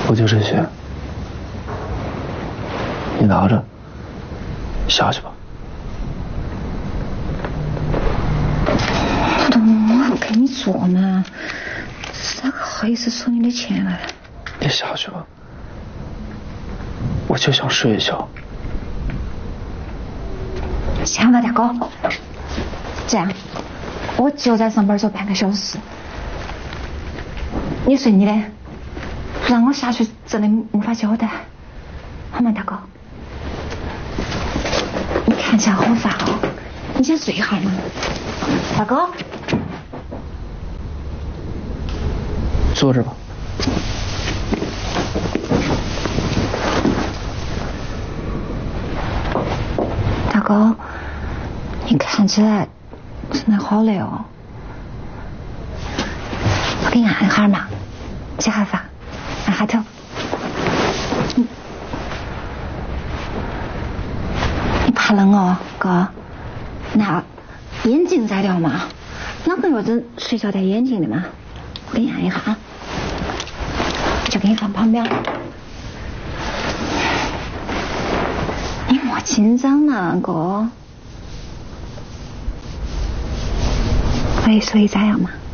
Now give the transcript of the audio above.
我就这些，你拿着，下去吧。 我跟你说嘛，咋个好意思收你的钱啊？ 你下去吧，我就想睡一觉。 行了，大哥，这样，我就在上班走半个小时，你睡你的，不然我下去真的没法交代，好吗，大哥？你看起来好烦哦，你先睡一会儿嘛，大哥。 坐着吧。 大哥，你看起来真的好累哦，我给你按一下嘛，洗下发，按下头。你怕冷哦，哥？那眼镜摘掉嘛？哪个有人睡觉戴眼镜的嘛？我给你按一下啊，就给你放旁边。你莫紧张嘛，哥。喂，所以咋样嘛？